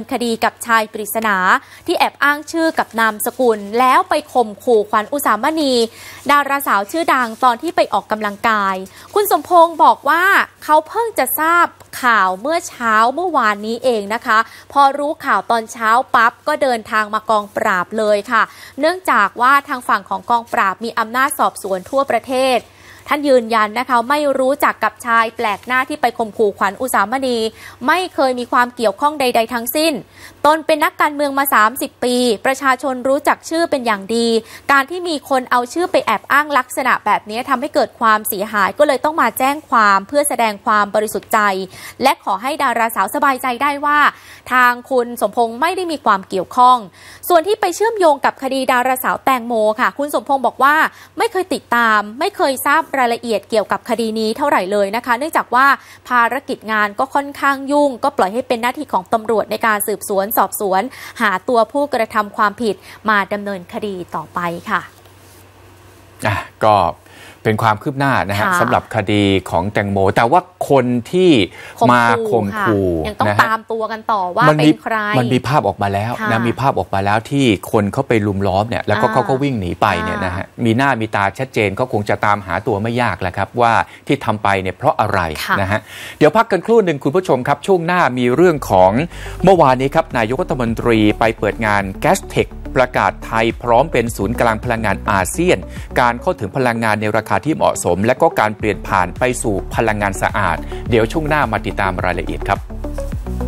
คดีกับชายปริศนาที่แอบอ้างชื่อกับนามสกุลแล้วไปข่มขู่ขวัญอุสามณีดาราสาวชื่อดังตอนที่ไปออกกำลังกายคุณสมพงษ์บอกว่าเขาเพิ่งจะทราบข่าวเมื่อเช้าเมื่อวานนี้เองนะคะพอรู้ข่าวตอนเช้าปั๊บก็เดินทางมากองปราบเลยค่ะเนื่องจากว่าทางฝั่งของกองปราบมีอำนาจสอบสวนทั่วประเทศท่านยืนยันนะคะไม่รู้จักกับชายแปลกหน้าที่ไปข่มขู่ขวัญอุสามณีไม่เคยมีความเกี่ยวข้องใดๆทั้งสิ้นตนเป็นนักการเมืองมา30ปีประชาชนรู้จักชื่อเป็นอย่างดีการที่มีคนเอาชื่อไปแอบอ้างลักษณะแบบนี้ทำให้เกิดความเสียหายก็เลยต้องมาแจ้งความเพื่อแสดงความบริสุทธิ์ใจและขอให้ดาราสาวสบายใจได้ว่าทางคุณสมพงษ์ไม่ได้มีความเกี่ยวข้องส่วนที่ไปเชื่อมโยงกับคดีดาราสาวแตงโมค่ะคุณสมพงษ์บอกว่าไม่เคยติดตามไม่เคยทราบรายละเอียดเกี่ยวกับคดีนี้เท่าไหร่เลยนะคะเนื่องจากว่าภารกิจงานก็ค่อนข้างยุ่งก็ปล่อยให้เป็นหน้าที่ของตำรวจในการสืบสวนสอบสวนหาตัวผู้กระทำความผิดมาดำเนินคดีต่อไปค่ะก็เป็นความคืบหน้านะฮะสำหรับคดีของแตงโมแต่ว่าคนที่มาข่มขู่ยังต้องตามตัวกันต่อว่าเป็นใครมันมีภาพออกมาแล้วนะมีภาพออกมาแล้วที่คนเขาไปลุมล้อมเนี่ยแล้วก็เขาก็วิ่งหนีไปเนี่ยนะฮะมีหน้ามีตาชัดเจนก็คงจะตามหาตัวไม่ยากแหละครับว่าที่ทำไปเนี่ยเพราะอะไรนะฮะเดี๋ยวพักกันครู่หนึ่งคุณผู้ชมครับช่วงหน้ามีเรื่องของเมื่อวานนี้ครับนายกรัฐมนตรีไปเปิดงาน Gastechประกาศไทยพร้อมเป็นศูนย์กลางพลังงานอาเซียนการเข้าถึงพลังงานในราคาที่เหมาะสมและก็การเปลี่ยนผ่านไปสู่พลังงานสะอาดเดี๋ยวช่วงหน้ามาติดตามรายละเอียดครับ